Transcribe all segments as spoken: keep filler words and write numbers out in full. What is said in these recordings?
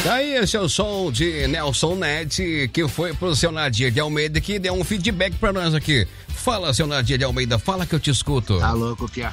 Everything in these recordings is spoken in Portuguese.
Daí esse é o som de Nelson Ned, que foi pro seu Nadir de Almeida, que deu um feedback pra nós aqui. Fala, seu Nadir de Almeida, fala que eu te escuto. Tá louco, Pia.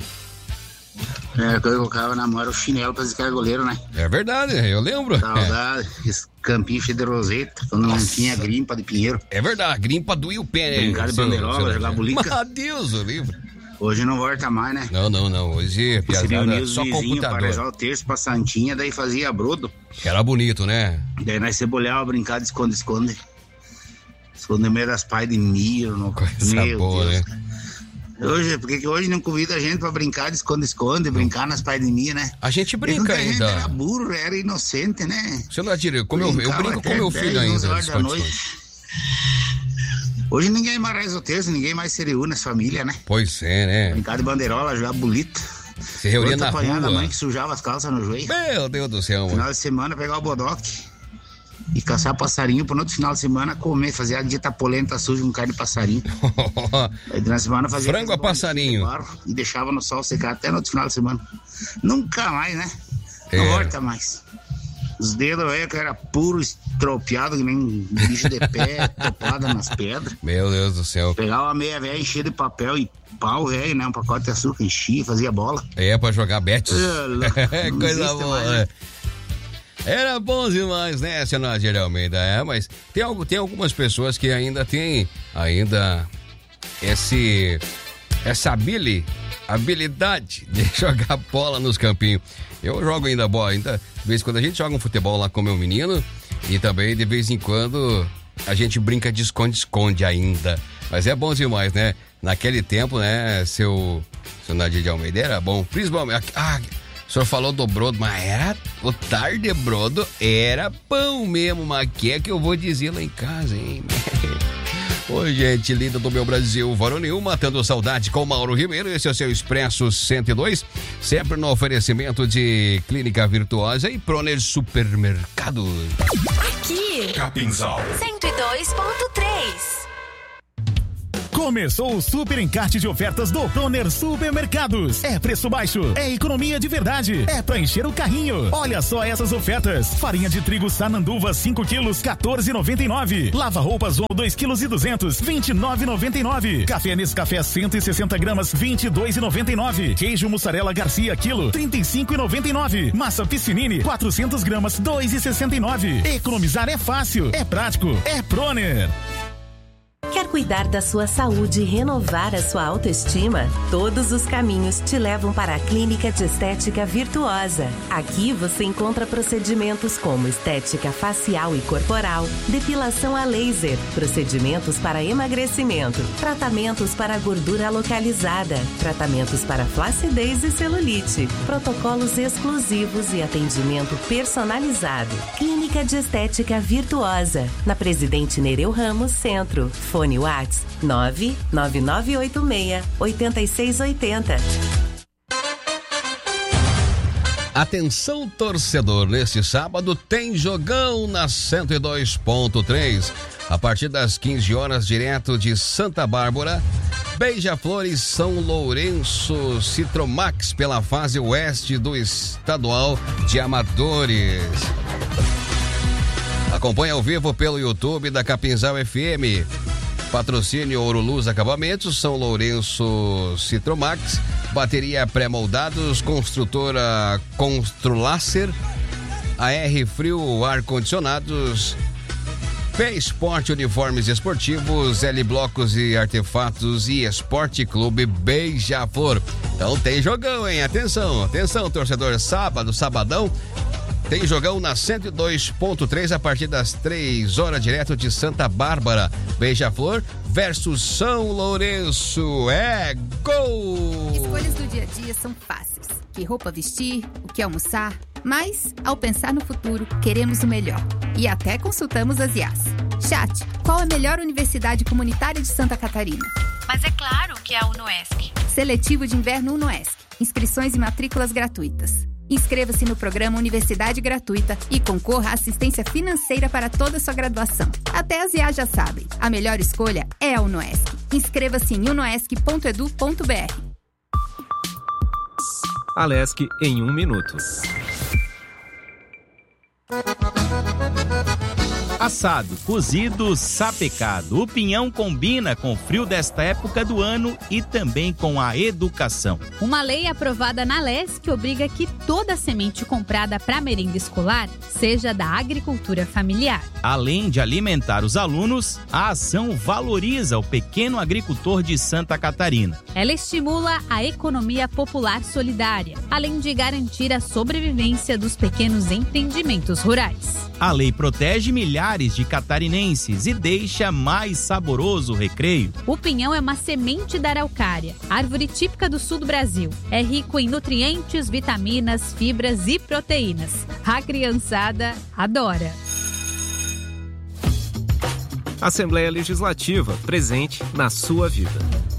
É, quando eu colocava na mão era o chinelo pra zicar goleiro, né? É verdade, eu lembro. Saudade, é. Esse campinho cheio de roseta, quando Nossa. Não tinha grimpa de pinheiro. É verdade, grimpa doía o pé, né? Brincar de bandeirola, jogar bulica. Meu Deus, o livro. Hoje não volta mais, né? Não, não, não. Hoje, piazada, só computador. Para rezar o terço pra Santinha, daí fazia brodo. Que era bonito, né? Daí nós cebolhava, brincar de esconde-esconde. Esconde no meio das pais de milho. No... Coisa Meu boa, Deus, né? Hoje, porque que hoje não convida a gente pra brincar de esconde-esconde, brincar nas pais de milho, né? A gente brinca a gente ainda. Era burro, era inocente, né? Seu Nadir, como eu, eu brinco com meu filho ainda. Hoje ninguém mais reza o terço, ninguém mais se reúne nas famílias, né? Pois é, né? Brincar de bandeirola, jogar bolita. Se reunia na rua. A mãe que sujava as calças no joelho. Meu Deus do céu, mano. Final de semana pegar o bodoque e caçar passarinho pro outro final de semana comer, fazer a dieta polenta suja com carne de passarinho. Aí na semana fazia frango a passarinho e deixava no sol secar até no outro final de semana. Nunca mais, né? É. Não volta mais. Os dedos aí que era puro estropiado, que nem bicho de pé, topada nas pedras. Meu Deus do céu. Pegava uma meia velha, enchia de papel e pau velho, né? Um pacote de açúcar, enchia, fazia bola. É, pra jogar betes. É, coisa boa, mais, né? Era bom demais, né, seu Nadir Almeida? É, mas tem, algo, tem algumas pessoas que ainda tem ainda esse, essa habili, habilidade de jogar bola nos campinhos. Eu jogo ainda bola, ainda, de vez em quando a gente joga um futebol lá com meu menino e também de vez em quando a gente brinca de esconde-esconde ainda. Mas é bom demais, né? Naquele tempo, né, seu, seu Nadir de Almeida era bom, principalmente... Ah, o senhor falou do brodo, mas era, o tarde brodo era pão mesmo, mas que é que eu vou dizer lá em casa, hein? Ô, gente linda do meu Brasil, varonil, matando saudade com Mauro Ribeiro. Esse é o seu Expresso cento e dois, sempre no oferecimento de Clínica Virtuosa e Proner Supermercados. Aqui, Capinzal cento e dois ponto três. Começou o super encarte de ofertas do Proner Supermercados. É preço baixo, é economia de verdade, é pra encher o carrinho. Olha só essas ofertas: farinha de trigo Sananduva cinco quilos, quatorze e noventa e nove. Lava roupas ou dois quilos e duzentos, vinte e nove e noventa e nove. Café Nescafé cento e sessenta gramas, vinte e dois e noventa e nove. Queijo mussarela Garcia quilo, trinta e cinco e noventa e nove. Massa Piscinini quatrocentas gramas, dois e sessenta e nove. Economizar é fácil, é prático, é Proner. Quer cuidar da sua saúde e renovar a sua autoestima? Todos os caminhos te levam para a Clínica de Estética Virtuosa. Aqui você encontra procedimentos como estética facial e corporal, depilação a laser, procedimentos para emagrecimento, tratamentos para gordura localizada, tratamentos para flacidez e celulite, protocolos exclusivos e atendimento personalizado. Clínica de Estética Virtuosa, na Presidente Nereu Ramos Centro. Fone WhatsApp nove nove nove oito seis, oito seis oito zero. Atenção, torcedor, neste sábado tem jogão na cento e dois ponto três. A partir das quinze horas, direto de Santa Bárbara, Beija-Flor e São Lourenço Citromax pela fase oeste do estadual de amadores. Acompanhe ao vivo pelo YouTube da Capinzal F M. Patrocínio Ouro Luz Acabamentos, São Lourenço Citromax, bateria pré-moldados, construtora Construlácer, A R Frio Ar-Condicionados, P Esporte Uniformes Esportivos, L Blocos e Artefatos e Esporte Clube Beija-Flor. Então tem jogão, hein? Atenção, atenção, torcedor. Sábado, sabadão, tem jogão na cento e dois ponto três a partir das três horas, direto de Santa Bárbara. Beija-Flor versus São Lourenço. É gol! Escolhas do dia a dia são fáceis. Que roupa vestir, o que almoçar. Mas, ao pensar no futuro, queremos o melhor. E até consultamos as I As. Chat, qual a melhor universidade comunitária de Santa Catarina? Mas é claro que é a UnoESC. Seletivo de inverno UnoESC. Inscrições e matrículas gratuitas. Inscreva-se no programa Universidade Gratuita e concorra à assistência financeira para toda a sua graduação. Até as I A já sabem, a melhor escolha é a UnoESC. Inscreva-se em unoesc ponto edu ponto br. Alesc em um minuto. Assado, cozido, sapecado. O pinhão combina com o frio desta época do ano e também com a educação. Uma lei aprovada na Lesc obriga que toda semente comprada para merenda escolar seja da agricultura familiar. Além de alimentar os alunos, a ação valoriza o pequeno agricultor de Santa Catarina. Ela estimula a economia popular solidária, além de garantir a sobrevivência dos pequenos empreendimentos rurais. A lei protege milhares de catarinenses e deixa mais saboroso o recreio. O pinhão é uma semente da araucária, árvore típica do sul do Brasil. É rico em nutrientes, vitaminas, fibras e proteínas. A criançada adora. Assembleia Legislativa, presente na sua vida.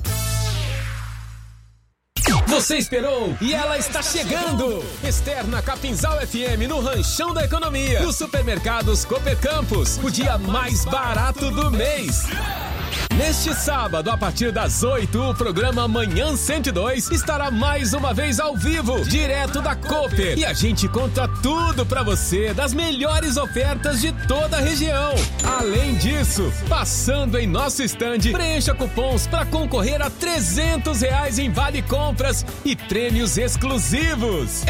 Você esperou e ela está chegando! Externa Capinzal F M no Ranchão da Economia. Nos supermercados Cooper Campos, o dia mais barato do mês. Neste sábado, a partir das oito, o programa Manhã cento e dois estará mais uma vez ao vivo, direto da Cooper. E a gente conta tudo pra você das melhores ofertas de toda a região. Além disso, passando em nosso estande, preencha cupons para concorrer a trezentos reais em vale compras e prêmios exclusivos.